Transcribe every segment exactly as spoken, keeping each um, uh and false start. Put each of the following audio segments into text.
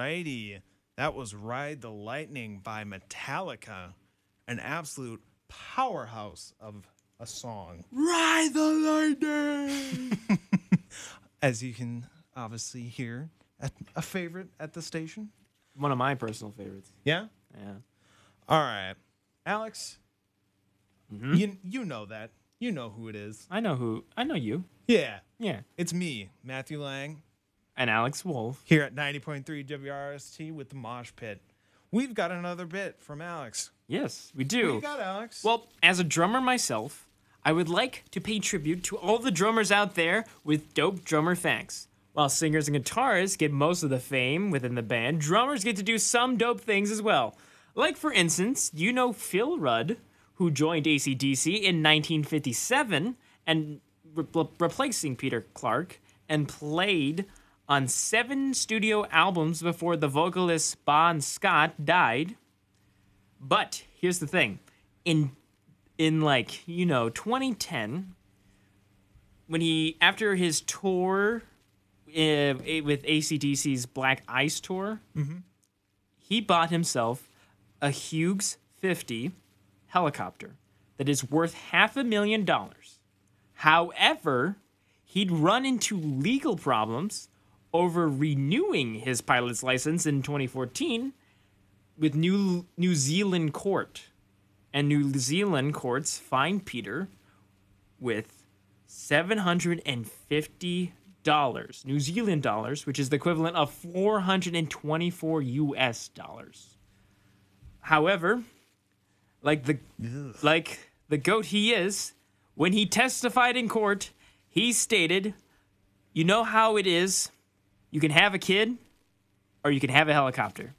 righty. That was Ride the Lightning by Metallica. An absolute powerhouse of a song. Ride the lightning! As you can obviously hear, a, a favorite at the station. One of my personal favorites. Yeah? Yeah. All right. Alex, Mm-hmm. you, you know that. You know who it is. I know who. I know you. Yeah. Yeah. It's me, Matthew Lang, And Alex Wolf. here at ninety point three W R S T with the Mosh Pit. We've got another bit from Alex. Yes, we What do. do you got, Alex? Well, as a drummer myself, I would like to pay tribute to all the drummers out there with dope drummer facts. While singers and guitarists get most of the fame within the band, drummers get to do some dope things as well. Like, for instance, do you know Phil Rudd, who joined A C D C in nineteen fifty-seven and re- replacing Peter Clark, and played on seven studio albums before the vocalist Bon Scott died? But here's the thing. In in like, you know, twenty ten, when he after his tour uh, with A C D C's Black Ice tour, he bought himself a Hughes fifty helicopter that is worth half a million dollars. However, he'd run into legal problems over renewing his pilot's license in twenty fourteen with New New Zealand court. And New Zealand courts fined Peter with seven hundred fifty dollars, New Zealand dollars, which is the equivalent of four hundred twenty-four U S dollars. However, like the Ugh. like the goat he is, when he testified in court, he stated, "You know how it is. You can have a kid or you can have a helicopter."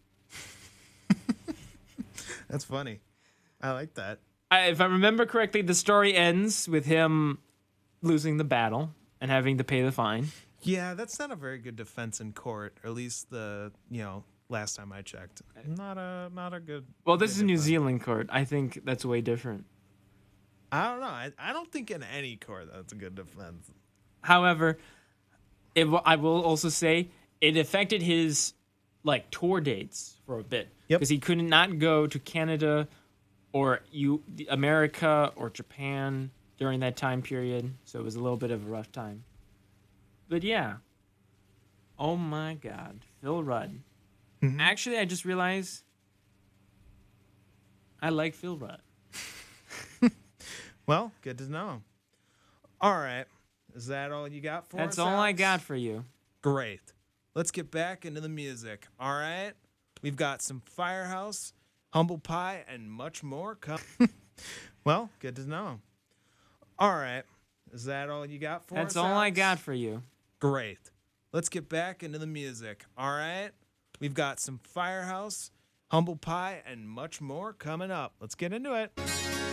That's funny. I like that. I, if I remember correctly, the story ends with him losing the battle and having to pay the fine. Yeah, that's not a very good defense in court, or at least the, you know, last time I checked. Not a not a good. Well, this good is New defense. Zealand court. I think that's way different. I don't know. I, I don't think in any court that's a good defense. However, it, w- I will also say it affected his like tour dates for a bit Yep. because he could not go to Canada or you America or Japan during that time period, so it was a little bit of a rough time. But yeah, oh my God, Phil Rudd. Mhm. Actually, I just realized I like Phil Rudd. Well, good to know. All right. Is that all you got for That's us? all I Alex? got for you. Great. Let's get back into the music. All right. We've got some Firehouse, Humble Pie, and much more coming. Well, good to know. All right. Is that all you got for us? That's all I Alex? got for you. Great. Let's get back into the music. All right. We've got some Firehouse, Humble Pie, and much more coming up. Let's get into it.